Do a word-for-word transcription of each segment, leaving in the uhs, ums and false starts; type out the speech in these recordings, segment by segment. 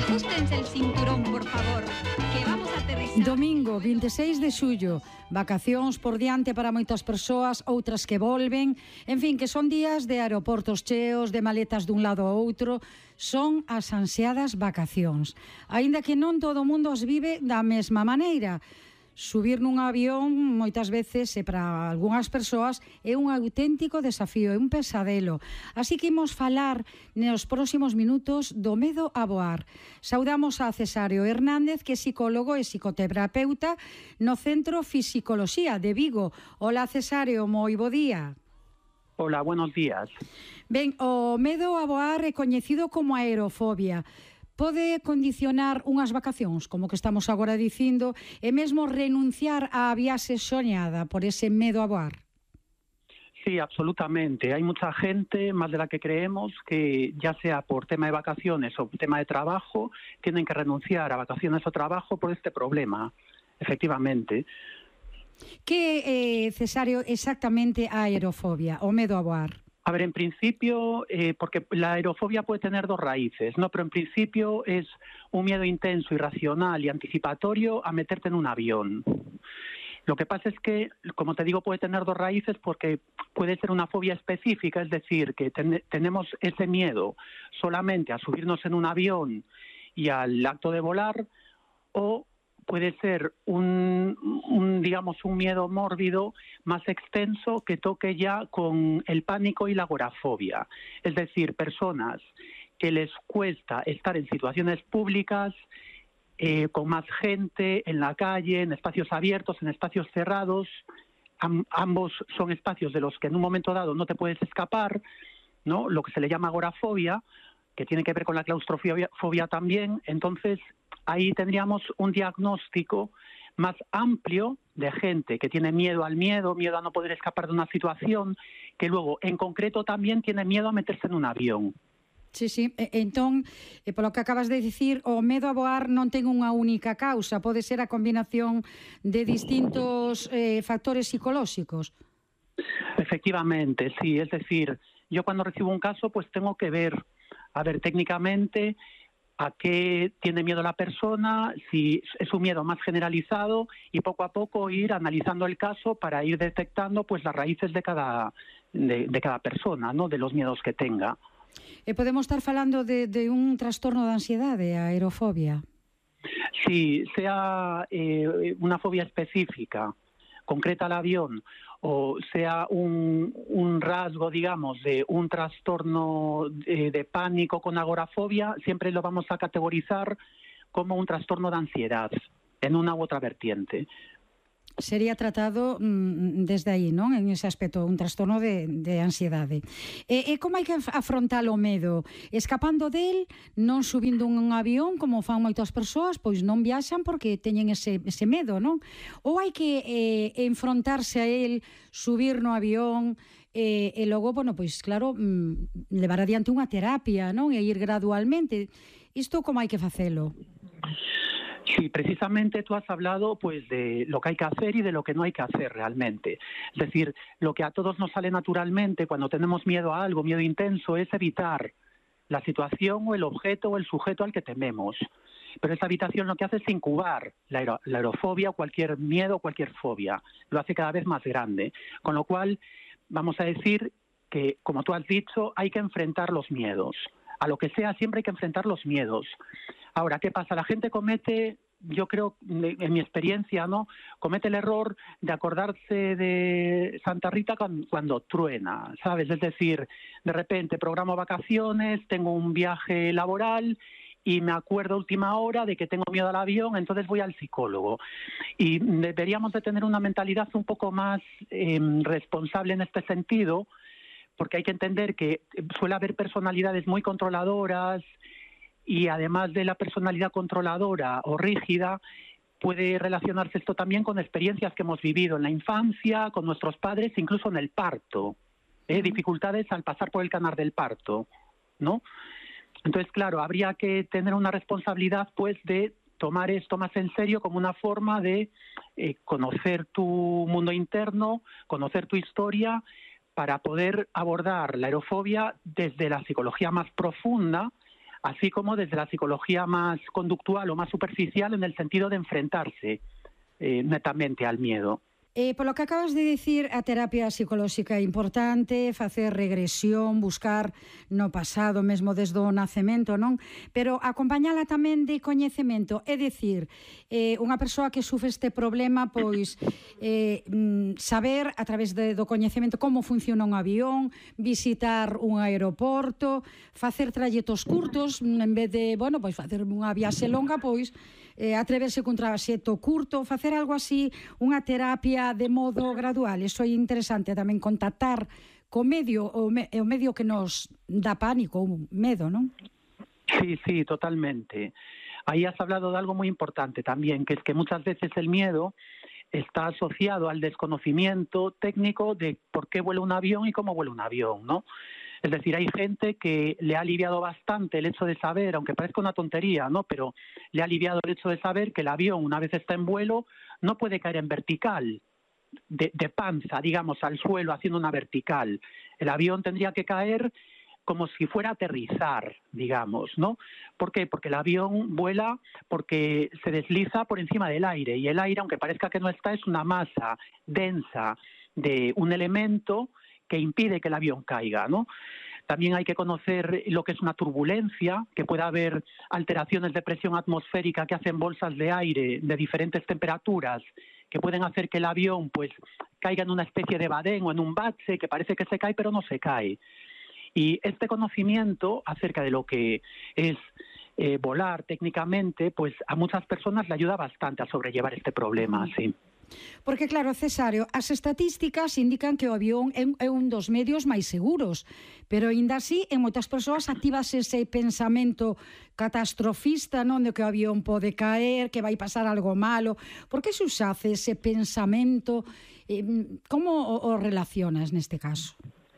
Ajustense el cinturón, por favor, que vamos a aterrizar. Domingo, vinte e seis de xullo. Vacacións por diante para moitas persoas, outras que volven. En fin, que son días de aeroportos cheos, de maletas dun lado a outro. Son as ansiadas vacacións. Aínda que non todo o mundo as vive da mesma maneira. Subir nun avión moitas veces e para algunhas persoas é un auténtico desafío, é un pesadelo. Así que imos falar nos próximos minutos do medo a voar. Saudamos a Cesario Hernández, que é psicólogo e psicoterapeuta no Centro Fisicoloxía de Vigo. Hola Cesario, moi bo día. Hola, buenos días. Ben, o medo a voar é coñecido como aerofobia. Pode condicionar unhas vacacións, como que estamos agora dicindo, e mesmo renunciar á viaxe soñada por ese medo a voar? Sí, absolutamente. Hay mucha gente, más de la que creemos, que ya sea por tema de vacaciones o tema de trabajo, tienen que renunciar a vacaciones o trabajo por este problema, efectivamente. Que, eh, Cesario, exactamente a aerofobia, o medo a voar? A ver, en principio, eh, porque la aerofobia puede tener dos raíces, ¿no? Pero en principio es un miedo intenso, irracional y anticipatorio a meterte en un avión. Lo que pasa es que, como te digo, puede tener dos raíces porque puede ser una fobia específica, es decir, que ten- tenemos ese miedo solamente a subirnos en un avión y al acto de volar, o puede ser un, un, digamos, un miedo mórbido más extenso que toque ya con el pánico y la agorafobia. Es decir, personas que les cuesta estar en situaciones públicas, eh, con más gente, en la calle, en espacios abiertos, en espacios cerrados. Am- ambos son espacios de los que en un momento dado no te puedes escapar, ¿no? Lo que se le llama agorafobia, que tiene que ver con la claustrofobia fobia también. Entonces, ahí tendríamos un diagnóstico más amplio de gente que tiene miedo al miedo, miedo a no poder escapar de una situación, que luego, en concreto, también tiene miedo a meterse en un avión. Sí, sí. E, entón, e polo que acabas de dicir, o medo a voar non ten unha única causa, pode ser a combinación de distintos eh, factores psicolóxicos. Efectivamente, sí. Es decir, yo cuando recibo un caso, pues tengo que ver, a ver, técnicamente, a qué tiene miedo la persona, si es un miedo más generalizado, y poco a poco ir analizando el caso para ir detectando pues las raíces de cada, de, de cada persona, ¿no? De los miedos que tenga. E podemos estar falando de, de un trastorno de ansiedade, a aerofobia? Si sea eh, una fobia específica, concreta al avión, o sea un, un rasgo, digamos, de un trastorno de, de pánico con agorafobia, siempre lo vamos a categorizar como un trastorno de ansiedad, en una u otra vertiente. Sería tratado mm, desde aí, non? En ese aspecto, un trastorno de, de ansiedade. E, e como hai que afrontar o medo? Escapando del, non subindo un avión, como fan moitas persoas, pois non viaxan porque teñen ese, ese medo, non? Ou hai que eh, enfrontarse a el, subir no avión, e, e logo, bueno, pois claro, mm, levar adiante unha terapia, non? E ir gradualmente. Isto como hai que facelo? Sí, precisamente tú has hablado pues de lo que hay que hacer y de lo que no hay que hacer realmente. Es decir, lo que a todos nos sale naturalmente cuando tenemos miedo a algo, miedo intenso, es evitar la situación o el objeto o el sujeto al que tememos. Pero esa evitación lo que hace es incubar la, aero, la aerofobia o cualquier miedo o cualquier fobia. Lo hace cada vez más grande. Con lo cual, vamos a decir que, como tú has dicho, hay que enfrentar los miedos. A lo que sea, siempre hay que enfrentar los miedos. Ahora, ¿qué pasa? La gente comete, yo creo, en mi experiencia, ¿no? Comete el error de acordarse de Santa Rita cuando, cuando truena, ¿sabes? Es decir, de repente programo vacaciones, tengo un viaje laboral y me acuerdo a última hora de que tengo miedo al avión, entonces voy al psicólogo. Y deberíamos de tener una mentalidad un poco más eh, responsable en este sentido, porque hay que entender que suele haber personalidades muy controladoras, y además de la personalidad controladora o rígida, puede relacionarse esto también con experiencias que hemos vivido en la infancia, con nuestros padres, incluso en el parto. ¿eh? Dificultades al pasar por el canal del parto, ¿no? Entonces, claro, habría que tener una responsabilidad, pues, de tomar esto más en serio como una forma de eh, conocer tu mundo interno, conocer tu historia, para poder abordar la aerofobia desde la psicología más profunda, así como desde la psicología más conductual o más superficial en el sentido de enfrentarse eh, netamente al miedo. Eh, polo que acabas de dicir, a terapia psicolóxica é importante, facer regresión, buscar no pasado, mesmo desde o nacemento, non? Pero acompañala tamén de coñecemento, é dicir, eh, unha persoa que sufre este problema, pois, eh, saber, a través de, do coñecemento, como funciona un avión, visitar un aeroporto, facer trayectos curtos, en vez de, bueno, pois facer unha viaxe longa, pois, eh, atreverse cun traxecto curto, facer algo así, unha terapia de modo gradual. Iso é interesante tamén, contactar co medio, o, me, o medio que nos dá pánico, ou medo, non? Sí, sí, totalmente. Ahí has hablado de algo muy importante también, que es que muchas veces el miedo está asociado al desconocimiento técnico de por qué vuela un avión y cómo vuela un avión, ¿no? Es decir, hay gente que le ha aliviado bastante el hecho de saber, aunque parezca una tontería, ¿no? Pero le ha aliviado el hecho de saber que el avión, una vez está en vuelo, no puede caer en vertical, de, de panza, digamos, al suelo, haciendo una vertical. El avión tendría que caer como si fuera a aterrizar, digamos, ¿no? ¿Por qué? Porque el avión vuela porque se desliza por encima del aire, y el aire, aunque parezca que no está, es una masa densa de un elemento que impide que el avión caiga, ¿no? También hay que conocer lo que es una turbulencia, que puede haber alteraciones de presión atmosférica que hacen bolsas de aire de diferentes temperaturas, que pueden hacer que el avión pues caiga en una especie de badén o en un bache, que parece que se cae pero no se cae. Y este conocimiento acerca de lo que es eh, volar técnicamente, pues a muchas personas le ayuda bastante a sobrellevar este problema, sí. Porque, claro, Cesario, as estatísticas indican que o avión é, é un dos medios máis seguros, pero, aínda así, en moitas persoas activas ese pensamento catastrofista, non, de que o avión pode caer, que vai pasar algo malo. Por que se usace ese pensamento? Eh, como o, o relacionas neste caso?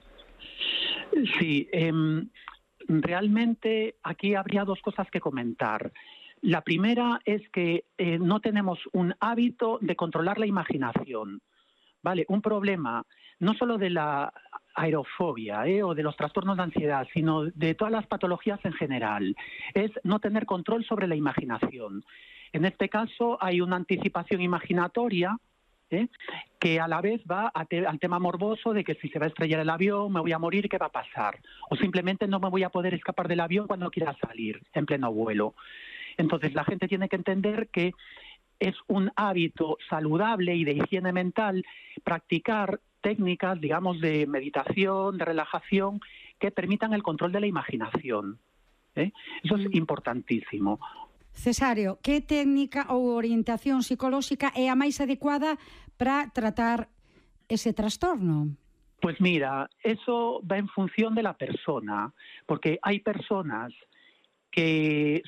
Sí, eh, realmente aquí habría dos cosas que comentar. La primera es que eh, no tenemos un hábito de controlar la imaginación, ¿vale? Un problema no solo de la aerofobia eh, o de los trastornos de ansiedad, sino de todas las patologías en general, es no tener control sobre la imaginación. En este caso hay una anticipación imaginatoria ¿eh? que a la vez va a te, al tema morboso de que si se va a estrellar el avión, me voy a morir, ¿qué va a pasar? O simplemente no me voy a poder escapar del avión cuando quiera salir en pleno vuelo. Entonces la gente tiene que entender que es un hábito saludable y de higiene mental practicar técnicas, digamos, de meditación, de relajación, que permitan el control de la imaginación. ¿eh? Eso es importantísimo. Cesario, que técnica ou orientación psicolóxica é a máis adecuada para tratar ese trastorno? Pues mira, eso va en función de la persona, porque hay personas que